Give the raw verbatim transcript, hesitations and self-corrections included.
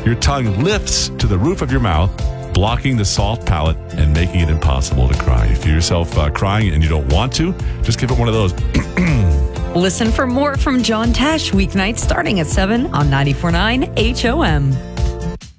your tongue lifts to the roof of your mouth, blocking the soft palate and making it impossible to cry. If you're yourself uh, crying and you don't want to, just give it one of those. Listen for more from John Tesh weeknights starting at seven on ninety-four point nine H O M.